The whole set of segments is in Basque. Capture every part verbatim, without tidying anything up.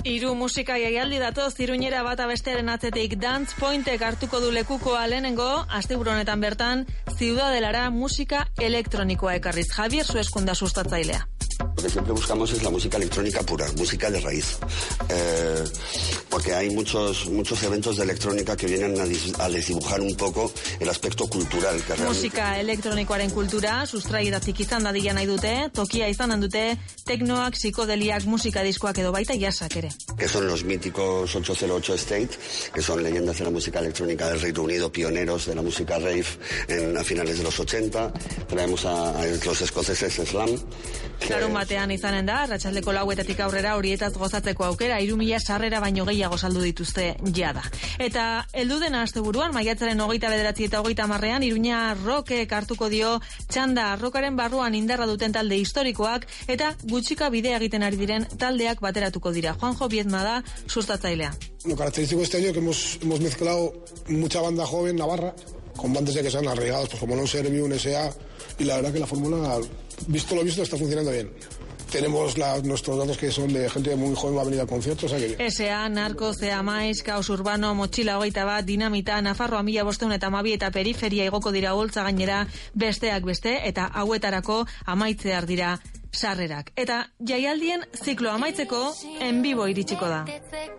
Hiru musika jaialdi datoz Iruñera bata bestearen atzetik. Dance Pointek hartuko du lekukoa lehenengo, asteburu honetan bertan, Ziudadelara musika elektronikoa ekarriz. Javier Sueskunda sustatzailea. Lo que siempre buscamos es la música electrónica pura, música de raíz. Eh, porque hay muchos muchos eventos de electrónica que vienen a, dis, a desdibujar un poco el aspecto cultural. Que realmente... Musika elektronikoaren kultura, sustraidatik izan dadila nahi dute, tokia izanen dute, teknoak, psikodeliak, musika diskoak edo baita jasak ere. Que son los míticos ocho cero ocho State, que son leyendas de la música electrónica del Reino Unido, pioneros de la música rave en, a finales de los ochenta. Traemos a, a los escoceses Slam. Larun batean izanen da, arratsaldeko lauetatik aurrera horietaz gozatzeko aukera, hiru mila sarrera baino gehiago saldu dituzte jada. Eta heldu dena asteburuan, maiatzaren hogeita bederatzi eta hogeita hamarrean, Iruña Rockek hartuko dio txanda, rockaren barruan indarra duten talde historikoak, eta gutxika bidea egiten ari diren taldeak bateratuko dira. Juanjo Biedma da sustatzailea. Lo característico de este año es que hemos, hemos mezclado mucha banda joven navarra, con bandas ya que sean arraigados, pues como Non Servi, un S A, y la verdad que la fórmula, visto lo visto, está funcionando bien. Tenemos la, nuestros datos que son de gente muy joven va a venir al concierto, o sea que... S A, Narko, Zea Maiz, Kaos Urbano, Motxila hogeita bat, Dinamita, Nafarroa mila bosteun eta hamabi eta periferia igoko dira holtza gainera besteak beste, eta hauetarako amaitzear dira sarrerak. Eta jaialdien ziklo amaitzeko en vivo iritsiko da.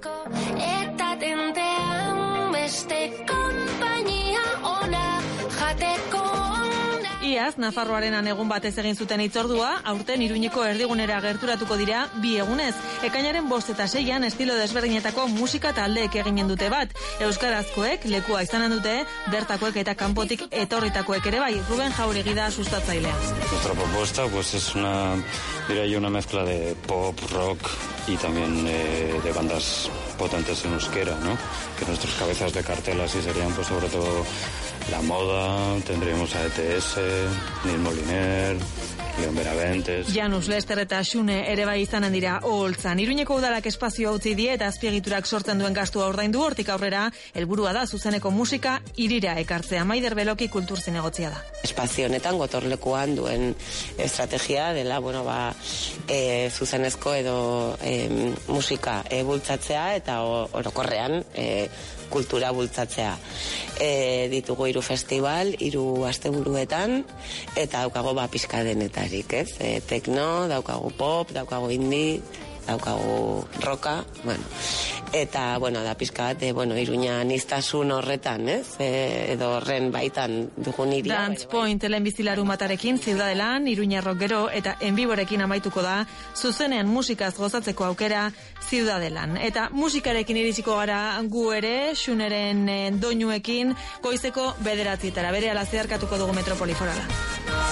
Eta tentean beste konpainia ona jateko. Iaz, Nafarroarenan egun batez egin zuten hitzordua, aurten Iruñeko erdigunera gerturatuko dira bi egunez. Ekainaren bost eta seian estilo desberdinetako musika taldeek eginen dute bat. Euskarazkoek lekua izanen dute, bertakoek eta kanpotik etorritakoek ere bai. Ruben Jauregi da sustatzailea. Nuestra propuesta pues es una, diría yo, una mezcla de pop, rock y también eh, de bandas potentes en euskera, ¿no? Que nuestras cabezas de cartel así serían pues sobre todo La Moda, tendríamos a E T S, Nil Moliner, Leon Beraventes. Janus Lester eta Xune ere bai izanen dira oholtzan. Iruñeko udalak espazio utzi die eta azpiegiturak sortzen duen gastua ordaindu, hortik aurrera helburua da zuzeneko musika hirira ekartzea. Maider Beloki kultur zinegotzia da. Espazio honetan gotorlekuan duen estrategia dela, bueno, ba, e, zuzenezko edo e, musika e, bultzatzea eta orokorrean e, kultura bultzatzea. E, ditugu hiru festival, hiru asteburuetan, eta daukago ba pizka denetarik, ez? E, tekno, daukagu pop, daukagu indie, daukagu roka, bueno. Eta, bueno, da pizka bat, e, bueno, Iruña niztasun horretan, ez? E, edo horren baitan dugun iria. Dance Point lehenbizilaru matarekin, Ziudadelan, Iruña Rock gero, eta enbiborekin amaituko da, zuzenean musikaz gozatzeko aukera Ziudadelan. Eta musikarekin iritsiko gara gu ere, Xuneren doinuekin, goizeko bederatzietara. Berehala zeharkatuko dugu Metropoli Forala.